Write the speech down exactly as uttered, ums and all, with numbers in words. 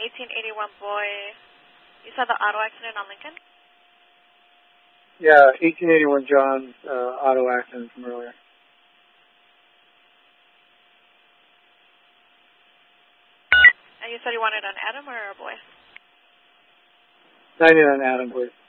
eighteen eighty-one boy. You said the auto accident on Lincoln? Yeah, eighteen eighty-one John, uh, auto accident from earlier. And you said you wanted an Adam or a boy? ninety-nine Adam, please.